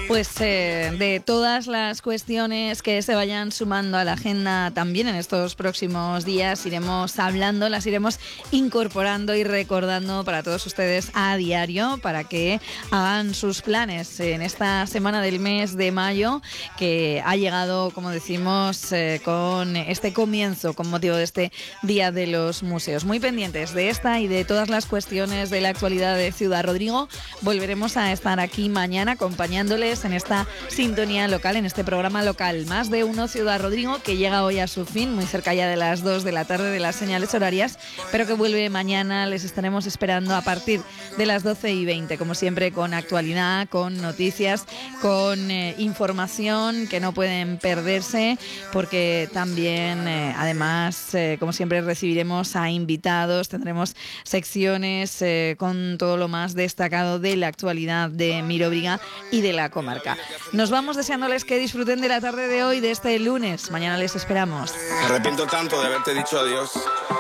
Pues de todas las cuestiones que se vayan sumando a la agenda también en estos próximos días iremos hablando, las iremos incorporando y recordando para todos ustedes a diario para que hagan sus planes en esta semana del mes de mayo que ha llegado, como decimos, con este comienzo con motivo de este Día de los Museos. Muy pendientes de esta y de todas las cuestiones de la actualidad de Ciudad Rodrigo. Volveremos a estar aquí mañana acompañándoles en esta sintonía local, en este programa local Más de Uno Ciudad Rodrigo, que llega hoy a su fin, muy cerca ya de las 2 de la tarde de las señales horarias, pero que vuelve mañana. Les estaremos esperando a partir de las 12:20, como siempre, con actualidad, con noticias, con información que no pueden perderse, porque también, además, como siempre, recibiremos a invitados, tendremos secciones con todo lo más destacado de la actualidad de Mirobriga y de la comarca. Nos vamos deseándoles que disfruten de la tarde de hoy, de este lunes. Mañana les esperamos. Me arrepiento tanto de haberte dicho adiós.